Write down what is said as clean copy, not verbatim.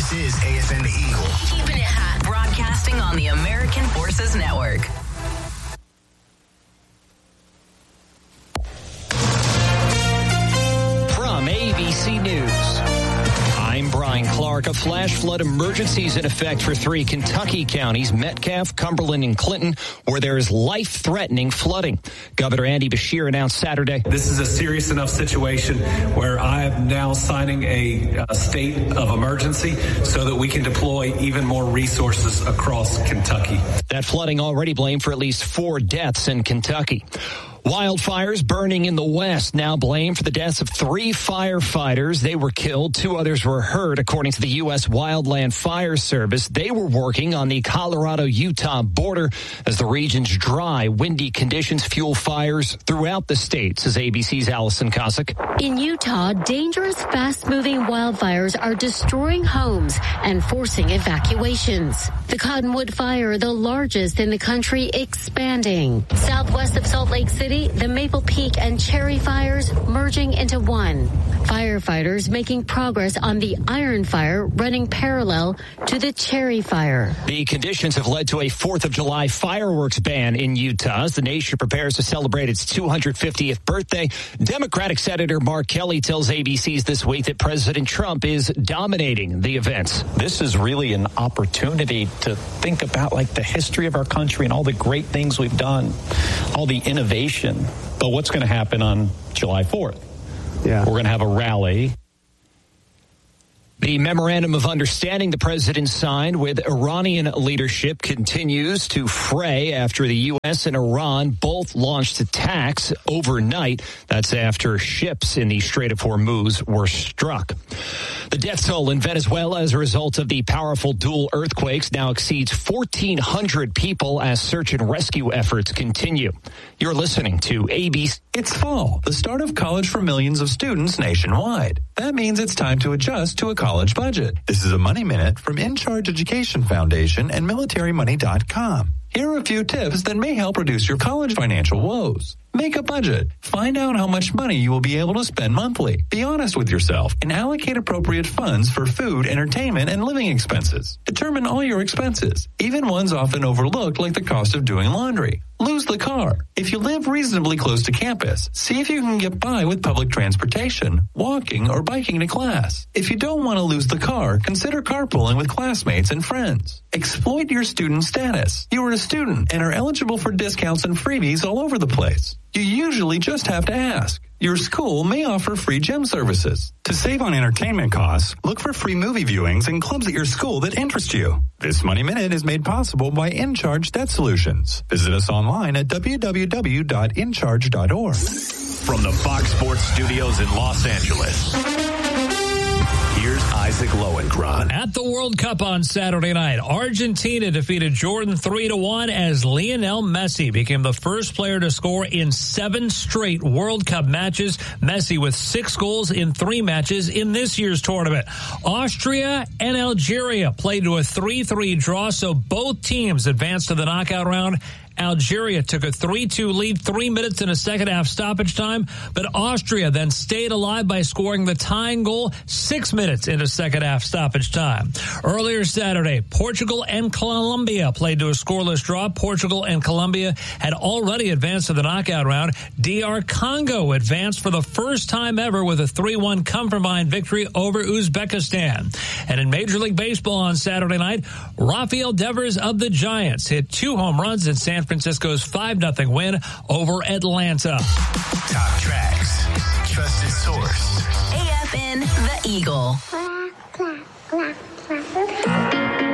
This is AFN The Eagle. Keeping it hot, broadcasting on the American Forces Network. From ABC News, I'm Brian Clark. A flash flood emergency is in effect for 3 Kentucky counties, Metcalfe, Cumberland, and Clinton, where there is life-threatening flooding. Governor Andy Beshear announced Saturday. This is a serious enough situation where I am now signing a state of emergency so that we can deploy even more resources across Kentucky. That flooding already blamed for at least 4 deaths in Kentucky. Wildfires burning in the West now blamed for the deaths of 3 firefighters. They were killed. 2 others were hurt, according to the U.S. Wildland Fire Service. They were working on the Colorado-Utah border as the region's dry, windy conditions fuel fires throughout the state, says ABC's Allison Cossack. In Utah, dangerous, fast-moving wildfires are destroying homes and forcing evacuations. The Cottonwood Fire, the largest in the country, expanding. Southwest of Salt Lake City, the Maple Peak and Cherry fires merging into one. Firefighters making progress on the Iron Fire running parallel to the Cherry Fire. The conditions have led to a 4th of July fireworks ban in Utah as the nation prepares to celebrate its 250th birthday. Democratic Senator Mark Kelly tells ABC's This Week that President Trump is dominating the events. This is really an opportunity to think about the history of our country and all the great things we've done, all the innovation. But what's going to happen on July 4th? We're going to have a rally. The memorandum of understanding the president signed with Iranian leadership continues to fray after the U.S. and Iran both launched attacks overnight. That's after ships in the Strait of Hormuz were struck. The death toll in Venezuela as a result of the powerful dual earthquakes now exceeds 1,400 people as search and rescue efforts continue. You're listening to ABC. It's fall, the start of college for millions of students nationwide. That means it's time to adjust to a college budget. This is a Money Minute from In Charge Education Foundation and MilitaryMoney.com. Here are a few tips that may help reduce your college financial woes. Make a budget. Find out how much money you will be able to spend monthly. Be honest with yourself and allocate appropriate funds for food, entertainment, and living expenses. Determine all your expenses, even ones often overlooked like the cost of doing laundry. Lose the car. If you live reasonably close to campus, see if you can get by with public transportation, walking, or biking to class. If you don't want to lose the car, consider carpooling with classmates and friends. Exploit your student status. You are a student and are eligible for discounts and freebies all over the place. You usually just have to ask. Your school may offer free gym services. To save on entertainment costs, look for free movie viewings and clubs at your school that interest you. This Money Minute is made possible by InCharge Debt Solutions. Visit us online at www.incharge.org. From the Fox Sports Studios in Los Angeles, here's Isaac Lowenkron. At the World Cup on Saturday night, Argentina defeated Jordan 3-1 as Lionel Messi became the first player to score in 7 straight World Cup matches. Messi with 6 goals in 3 matches in this year's tournament. Austria and Algeria played to a 3-3 draw, so both teams advanced to the knockout round. Algeria took a 3-2 lead, 3 minutes in a second-half stoppage time, but Austria then stayed alive by scoring the tying goal 6 minutes into second-half stoppage time. Earlier Saturday, Portugal and Colombia played to a scoreless draw. Portugal and Colombia had already advanced to the knockout round. DR Congo advanced for the first time ever with a 3-1 come-from-behind victory over Uzbekistan. And in Major League Baseball on Saturday night, Rafael Devers of the Giants hit 2 home runs in San Francisco's 5-0 win over Atlanta. Top tracks, trusted source. AFN The Eagle.